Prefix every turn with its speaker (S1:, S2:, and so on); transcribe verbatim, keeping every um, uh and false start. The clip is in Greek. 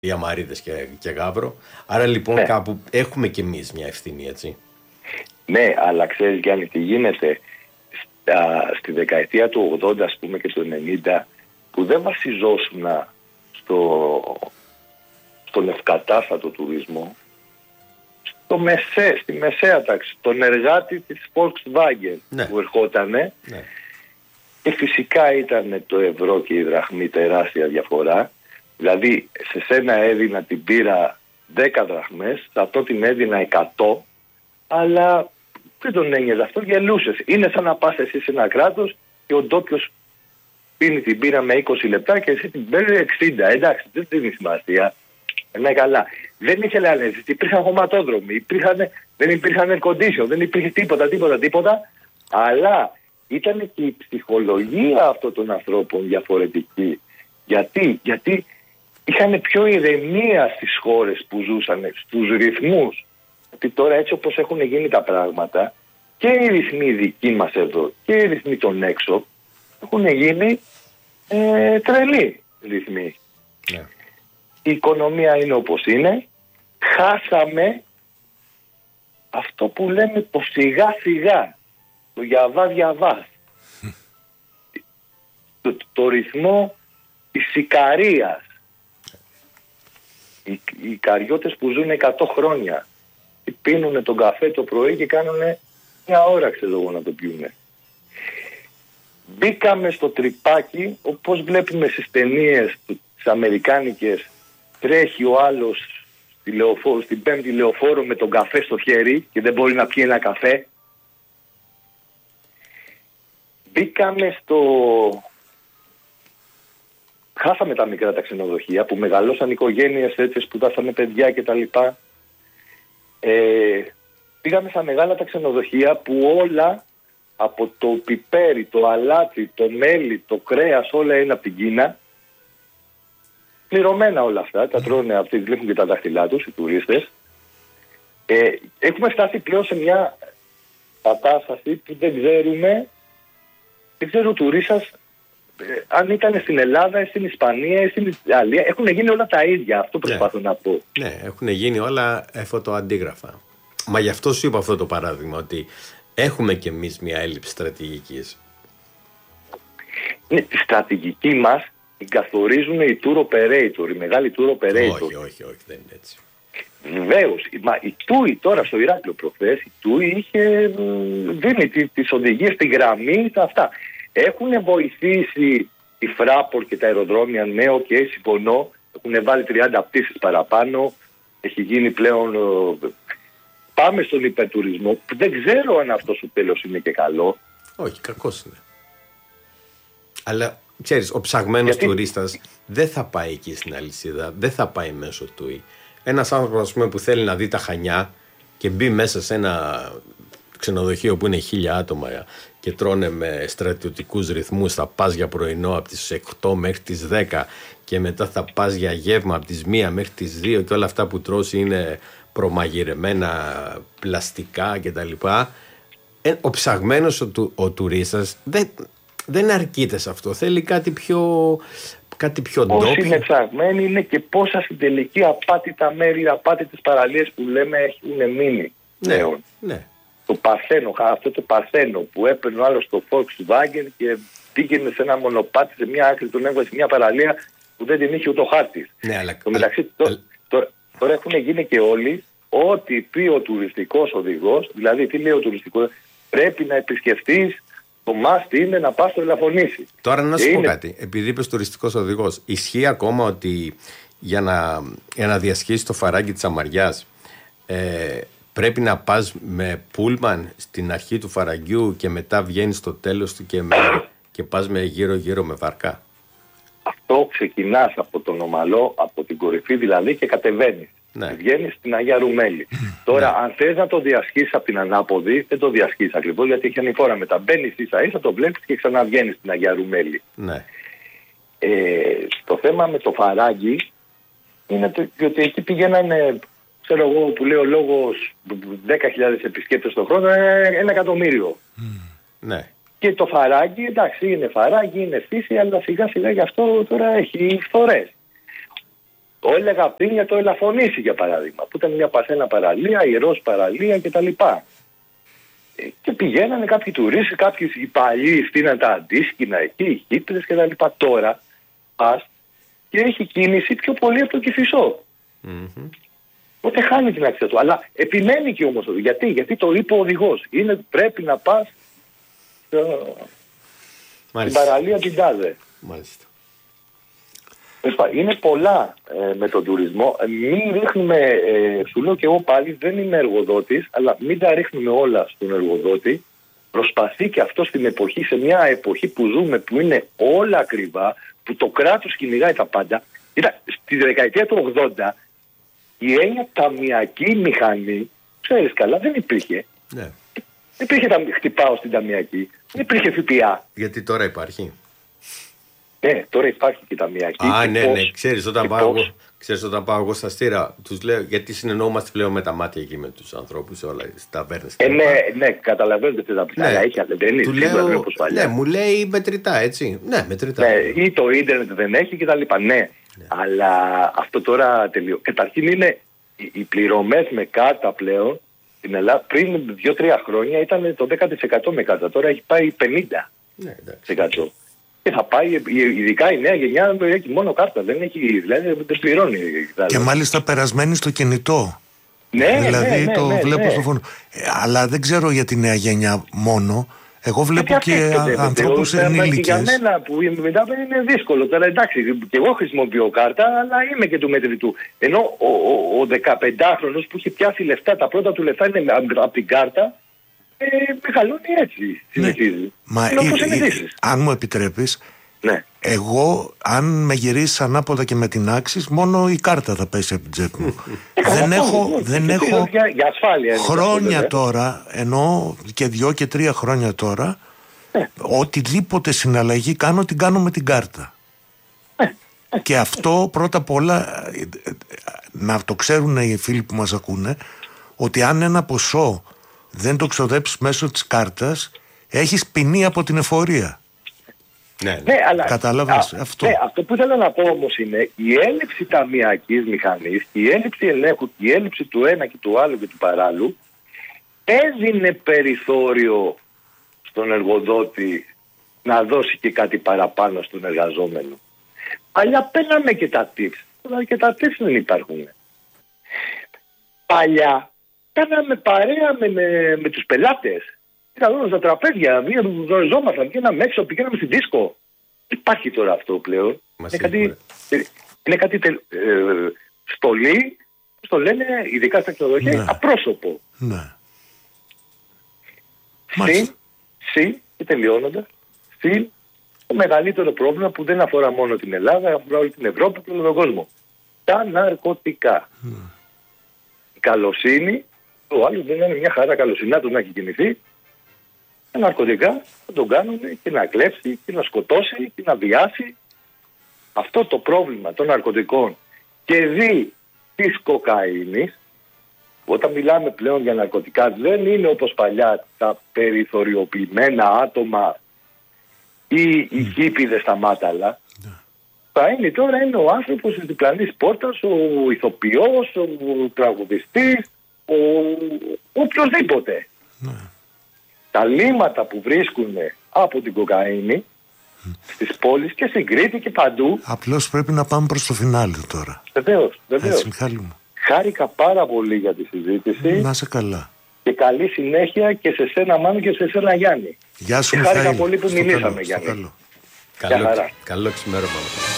S1: Διαμαρίδες και, και Γαύρο. Άρα λοιπόν ναι. κάπου έχουμε κι εμείς μια ευθύνη, έτσι.
S2: Ναι, αλλά ξέρεις Γιάννη τι γίνεται. Στα, στη δεκαετία του ογδόντα ας πούμε και του ενενήντα που δεν βασιζόσουν στο, στον ευκατάστατο τουρισμό, στο μεσέ, στη μεσαία τάξη, τον εργάτη της Volkswagen ναι. που ερχότανε ναι. και φυσικά ήταν το ευρώ και η δραχμή τεράστια διαφορά. Δηλαδή σε σένα έδινα την πήρα δέκα δραχμές, σε αυτό την έδινα εκατό, αλλά δεν τον ένιωζε αυτό, γελούσες. Είναι σαν να πας εσύ σε ένα κράτος και ο ντόπιος πίνει την πήρα με είκοσι λεπτά και εσύ την παίρνει εξήντα. Εντάξει, δεν δίνει σημασία. Ναι, καλά. Δεν ήθελε ανέζηση, υπήρχαν χωματόδρομοι, υπήρχαν, δεν υπήρχαν air condition, δεν υπήρχε τίποτα, τίποτα, τίποτα. Αλλά ήταν και η ψυχολογία αυτών των ανθρώπων διαφορετική. Γιατί, γιατί είχαν πιο ηρεμία στις χώρες που ζούσαν, στους ρυθμούς. ότι τώρα έτσι όπως έχουν γίνει τα πράγματα και οι ρυθμοί δικοί μας εδώ και οι ρυθμοί των έξω έχουν γίνει ε, τρελοί ρυθμοί. Yeah. Η οικονομία είναι όπως είναι. Χάσαμε αυτό που λέμε το σιγά σιγά, το γιαβά διαβά. το, το ρυθμό της Ικαρίας. Οι, οι Ικαριώτες που ζουν εκατό χρόνια πίνουν τον καφέ το πρωί και κάνουν μια ώρα ξέρω εγώ να το πιούνε. Μπήκαμε στο τρυπάκι, όπως βλέπουμε στις ταινίες τις αμερικάνικες, τρέχει ο άλλος στη λεωφόρο, στην πέμπτη λεωφόρο με τον καφέ στο χέρι και δεν μπορεί να πιει ένα καφέ. Μπήκαμε στο... Χάσαμε τα μικρά τα ξενοδοχεία που μεγαλώσαν οικογένειες, έτσι σπουδάσανε παιδιά κτλ. Ε, πήγαμε στα μεγάλα τα ξενοδοχεία που όλα από το πιπέρι, το αλάτι, το μέλι, το κρέας, όλα είναι από την Κίνα. Πληρωμένα όλα αυτά, τα τρώνε αυτοί, βλέπουν και τα δάχτυλά τους οι τουρίστες. Ε, έχουμε φτάσει πλέον σε μια κατάσταση που δεν ξέρουμε, δεν ξέρω ο τουρίστας ε, αν ήταν στην Ελλάδα, στην Ισπανία, στην Ιταλία. Έχουν γίνει όλα τα ίδια, αυτό προσπαθώ ναι. να πω.
S1: Ναι, έχουν γίνει όλα φωτοαντίγραφα. Μα γι' αυτό σου είπα αυτό το παράδειγμα, ότι έχουμε κι εμείς μια έλλειψη στρατηγικής.
S2: Ναι, τη στρατηγική μας την καθορίζουν οι tour operator, οι μεγάλοι tour operator.
S1: Όχι, όχι, όχι, δεν είναι έτσι.
S2: Βεβαίως, η TUI τώρα στο Ηράκλειο προχθές, η TUI είχε δίνει τις οδηγίες στη γραμμή, τα αυτά. Έχουν βοηθήσει η Fraport και τα αεροδρόμια, ναι, οκ, okay, συμφωνώ, έχουν βάλει τριάντα πτήσεις παραπάνω, έχει γίνει πλέον... Πάμε στον υπερτουρισμό, που δεν ξέρω αν αυτό στο τέλος είναι και καλό.
S1: Όχι, κακός είναι. Αλλά ξέρεις, ο ψαγμένος Γιατί... τουρίστας δεν θα πάει εκεί στην αλυσίδα, δεν θα πάει μέσω του. Ένας άνθρωπος, ας πούμε, που θέλει να δει τα Χανιά και μπει μέσα σε ένα ξενοδοχείο που είναι χίλια άτομα και τρώνε με στρατιωτικούς ρυθμούς, θα πας για πρωινό από τις οκτώ μέχρι τις δέκα και μετά θα πας για γεύμα από τις μία μέχρι τις δύο και όλα αυτά που τρώσει είναι προμαγειρεμένα πλαστικά κτλ. Ε, ο ψαγμένος ο, του, ο τουρίστας δεν, δεν αρκείται σε αυτό. Θέλει κάτι πιο, κάτι πιο ντόπιο.
S2: Όσοι είναι ψαγμένοι είναι και πόσα στην τελική απάτητα μέρη, απάτητες παραλίες που λέμε έχουν μείνει.
S1: Ναι, ναι.
S2: Το Παρθένο, αυτό το Παρθένο που έπαιρνε ο άλλος το Volkswagen και πήγαινε σε ένα μονοπάτι σε μια άκρη, τον έβγαζε σε μια παραλία που δεν την είχε ούτε ο χάρτης.
S1: Ναι, αλλά...
S2: Το μεταξύ, α... το, το, τώρα έχουν γίνει και όλοι ό,τι πει ο τουριστικός οδηγός, δηλαδή τι λέει ο τουριστικός, πρέπει να επισκεφτείς, το must είναι να πας στο Ελαφωνήσι.
S1: Τώρα να σου
S2: και
S1: πω
S2: είναι...
S1: κάτι, επειδή είπες τουριστικός οδηγός, ισχύει ακόμα ότι για να, για να διασχίσεις το φαράγγι της Αμαριάς ε, πρέπει να πας με πούλμαν στην αρχή του φαραγγιού και μετά βγαίνεις στο τέλος του και, με, και πας με γύρω γύρω με βαρκά.
S2: Αυτό ξεκινάς από τον Ομαλό, από την κορυφή δηλαδή και κατεβαίνεις. Ναι. Βγαίνεις στην Αγία Ρουμέλη. Τώρα, ναι. αν θες να το διασχίσεις από την ανάποδη, δεν το διασχίσεις ακριβώς γιατί έχει ανηφόρα μετά. Μπαίνεις ίσα ίσα, το βλέπεις και ξαναβγαίνεις στην Αγία Ρουμέλη.
S1: Ναι.
S2: Ε, το θέμα με το φαράγγι είναι το, ότι εκεί πηγαίνανε, ξέρω εγώ που λέω λόγος δέκα χιλιάδες επισκέπτες τον χρόνο, ένα εκατομμύριο.
S1: Mm. Ναι.
S2: Και το φαράγγι, εντάξει, είναι φαράγγι, είναι φύση, αλλά σιγά σιγά γι' αυτό τώρα έχει φθορές. Το έλεγα πριν για το Ελαφωνήσι για παράδειγμα, που ήταν μια παθένα παραλία, ιερός παραλία κτλ. Ε, και πηγαίνανε κάποιοι τουρίστες, κάποιοι οι παλιοί στείναν τα αντίσκηνα εκεί, οι χίπηδες κτλ. Τώρα πας και έχει κίνηση πιο πολύ από το Κηφισό. Mm-hmm. Οπότε χάνει την αξία του. Αλλά επιμένει και όμως. Γιατί, Γιατί το είπε ο οδηγός. Είναι, πρέπει να πας στην παραλία την τάδε.
S1: Μάλιστα.
S2: Είναι πολλά ε, με τον τουρισμό. Μην ρίχνουμε, ε, σου λέω και εγώ πάλι, δεν είμαι εργοδότης, αλλά μην τα ρίχνουμε όλα στον εργοδότη. Προσπαθεί και αυτό στην εποχή, σε μια εποχή που ζούμε, που είναι όλα ακριβά, που το κράτος κυνηγάει τα πάντα. Κοίτα, στη δεκαετία του ογδόντα η έννοια ταμιακή μηχανή, ξέρεις καλά, δεν υπήρχε.
S1: Ναι.
S2: Δεν υπήρχε τα, χτυπάω στην ταμιακή, δεν υπήρχε ΦΠΑ.
S1: Γιατί τώρα υπάρχει.
S2: Ναι, τώρα υπάρχει και ταμιακή.
S1: Α, ναι,
S2: πώς,
S1: ναι, ξέρεις όταν, πάω εγώ, ξέρεις όταν πάω εγώ στα Στήρα, τους λέω, γιατί συνεννοούμαστε πλέον με τα μάτια εκεί με τους ανθρώπους, όλα στις ταβέρνες.
S2: Ε, ναι, ναι, καταλαβαίνετε τι θα πει. Αλλά έχει αλεμπένει,
S1: σίγουρα δεν όπως παλιά. Ναι, μου λέει μετρητά, έτσι. Ναι, μετρητά.
S2: Ναι, ή το ίντερνετ δεν έχει κτλ. Ναι. ναι, αλλά αυτό τώρα τελείω. Καταρχήν είναι οι πληρωμές με κάρτα πλέον στην Ελλάδα πριν δύο τρία χρόνια ήταν το δέκα τοις εκατό με κάρτα. Τώρα έχει πάει πενήντα τοις εκατό. Ναι, και θα πάει, ειδικά η νέα γενιά έχει μόνο κάρτα, δεν έχει, δηλαδή δεν πληρώνει. Δηλαδή.
S3: Και μάλιστα περασμένη στο κινητό.
S2: Ναι,
S3: δηλαδή
S2: ναι, ναι,
S3: το
S2: ναι,
S3: βλέπω
S2: ναι.
S3: στο φόνο. Ε, αλλά δεν ξέρω για τη νέα γενιά μόνο. Εγώ βλέπω και, και ανθρώπους ενήλικες.
S2: Για μένα που μετά είναι δύσκολο. Τώρα εντάξει, και εγώ χρησιμοποιώ κάρτα, αλλά είμαι και του μετρητού. Ενώ ο, ο, ο δεκαπεντάχρονος που έχει πιάσει λεφτά, τα πρώτα του λεφτά είναι από την κάρτα, ε, μεγαλώνει έτσι. Συνεχίζει.
S3: Ναι. Μα ε, ε, αν μου επιτρέπεις,
S2: ναι.
S3: εγώ αν με γυρίσεις ανάποδα και με την άξεις, μόνο η κάρτα θα πέσει από την τσέπη μου. δεν έχω, δεν έχω
S2: για, για ασφάλεια,
S3: χρόνια
S2: αυτό,
S3: τώρα, ενώ και δυο και τρία χρόνια τώρα,
S2: ναι.
S3: οτιδήποτε συναλλαγή κάνω την κάνω με την κάρτα.
S2: Ναι.
S3: Και αυτό πρώτα απ' όλα να το ξέρουν οι φίλοι που μας ακούνε, ότι αν ένα ποσό δεν το ξοδέψεις μέσω της κάρτας, έχεις ποινή από την εφορία.
S1: Ναι, ναι.
S2: Ναι, αλλά,
S3: κατάλαβες
S2: α,
S3: αυτό.
S2: Ναι, αυτό που ήθελα να πω όμως είναι η έλλειψη ταμιακής μηχανής, η έλλειψη ελέγχου, η έλλειψη του ένα και του άλλου και του παράλληλου έδινε περιθώριο στον εργοδότη να δώσει και κάτι παραπάνω στον εργαζόμενο. Παλιά παίρναμε και τα tips, αλλά και τα tips δεν υπάρχουν. Παλιά κάναμε παρέα με, με, με τους πελάτες. Ήταν στα τραπέζια, γνωριζόμασταν, πήγαμε έξω, πηγαίναμε στην δίσκο. Υπάρχει τώρα αυτό πλέον. Είναι κάτι, είναι κάτι τε, ε, στολή, το λένε ειδικά στα ξενοδοχεία, ναι. Απρόσωπο.
S3: Ναι.
S2: Συν, συν, και τελειώνοντας, συν το μεγαλύτερο πρόβλημα που δεν αφορά μόνο την Ελλάδα, αφορά όλη την Ευρώπη και όλο τον κόσμο. Τα ναρκωτικά. Ναι. Η καλοσύνη, ο άλλος δεν είναι μια χαρά καλοσυνά του να έχει κινηθεί. Τα ναρκωτικά θα τον κάνουν και να κλέψει και να σκοτώσει και να βιάσει. Αυτό το πρόβλημα των ναρκωτικών και δι της κοκαίνης, όταν μιλάμε πλέον για ναρκωτικά, δεν είναι όπως παλιά τα περιθωριοποιημένα άτομα ή οι χίπηδες στα μάταλα. Θα είναι τώρα είναι ο άνθρωπος της διπλανής πόρτας, ο ηθοποιός, ο τραγουδιστής, ο οποιοσδήποτε. Τα λίμματα που βρίσκουν από την κοκαίνη στις πόλεις και στην Κρήτη και παντού.
S3: Απλώς πρέπει να πάμε προς το φινάλε τώρα.
S2: Βεβαίως, βεβαίως.
S3: Έτσι, Μιχάλη μου.
S2: Χάρηκα πάρα πολύ για τη συζήτηση.
S3: Να είσαι καλά.
S2: Και καλή συνέχεια και σε σένα Μάνου και σε σένα Γιάννη.
S3: Γεια σου,
S2: και
S3: Μιχάλη.
S2: Χάρηκα πολύ που
S3: στο
S2: μιλήσαμε
S3: καλό,
S2: Γιάννη.
S1: Καλό, καλό, καλό ξημέρωμα.